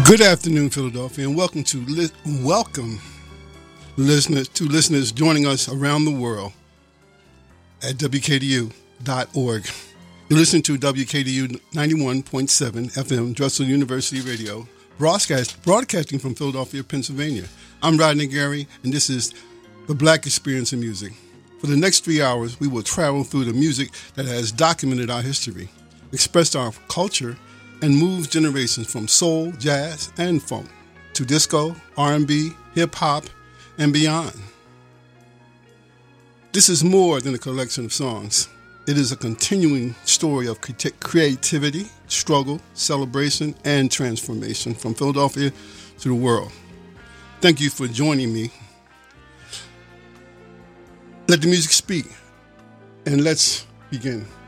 Good afternoon, Philadelphia, and welcome listeners joining us around the world at WKDU.org. You're listening to WKDU 91.7 FM, Drexel University Radio, broadcasting from Philadelphia, Pennsylvania. I'm Rodney Gary, and this is the Black Experience in Music. For the next 3 hours, we will travel through the music that has documented our history, expressed our culture, and moved generations from soul, jazz, and funk to disco, R&B, hip-hop, and beyond. This is more than a collection of songs. It is a continuing story of creativity, struggle, celebration, and transformation from Philadelphia to the world. Thank you for joining me. Let the music speak, and let's begin.